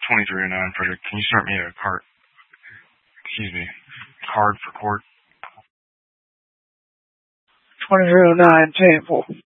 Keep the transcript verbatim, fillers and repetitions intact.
twenty-three oh nine, Frederick. Can you start me a card? Excuse me. Card for court. twenty-three oh nine, table.